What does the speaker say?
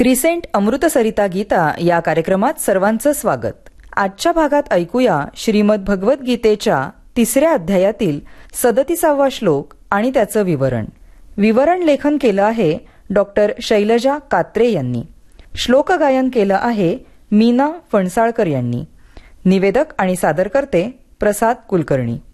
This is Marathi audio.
क्रिसेंट अमृतसरिता गीता या कार्यक्रमात सर्वांचं स्वागत. आजच्या भागात ऐकूया श्रीमद भगवद्गीतेच्या 3ऱ्या अध्यायातील 37वा श्लोक आणि त्याचं विवरण लेखन केलं आहे डॉक्टर शैलजा कात्रे यांनी. श्लोक गायन केलं आहे मीना फणसाळकर यांनी. निवेदक आणि सादरकर्ते प्रसाद कुलकर्णी.